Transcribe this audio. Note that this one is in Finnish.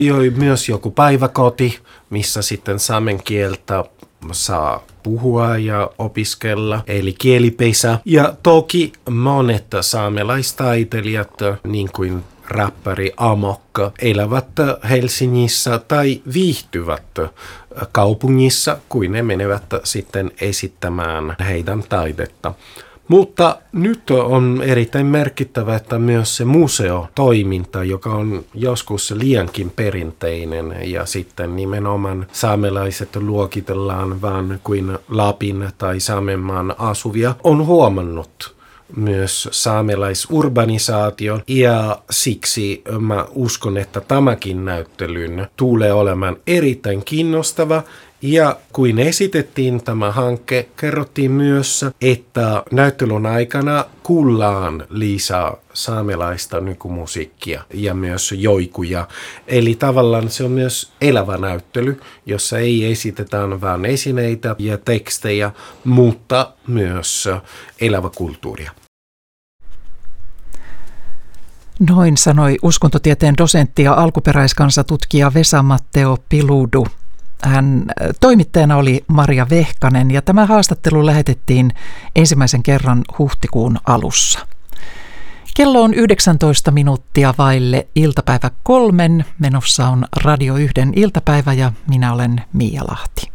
Myös joku päiväkoti, missä sitten saamen kieltä saa puhua ja opiskella, eli kielipesä. Ja toki monet saamelaistaiteilijat, niin kuin räppäri Amokka, elävät Helsingissä tai viihtyvät kaupungissa, kuin ne menevät sitten esittämään heidän taidetta. Mutta nyt on erittäin merkittävä, että myös se museotoiminta, joka on joskus liiankin perinteinen ja sitten nimenomaan saamelaiset luokitellaan vaan kuin Lapin tai Saamenmaan asuvia, on huomannut myös saamelaisurganisaation ja siksi mä uskon, että tämäkin näyttelyn tulee olemaan erittäin kiinnostava. Ja kun esitettiin tämä hanke, kerrottiin myös, että näyttelyn aikana kuullaan lisää saamelaista nykymusiikkia ja myös joikuja. Eli tavallaan se on myös elävä näyttely, jossa ei esitetä vain esineitä ja tekstejä, mutta myös elävä kulttuuria. Noin sanoi uskontotieteen dosentti ja alkuperäiskansatutkija Vesa-Matteo Piludu. Hän toimittajana oli Maria Vehkanen ja tämä haastattelu lähetettiin ensimmäisen kerran huhtikuun alussa. Kello on 19 minuuttia vaille iltapäivä 3. Menossa on Radio 1 iltapäivä ja minä olen Miia Lahti.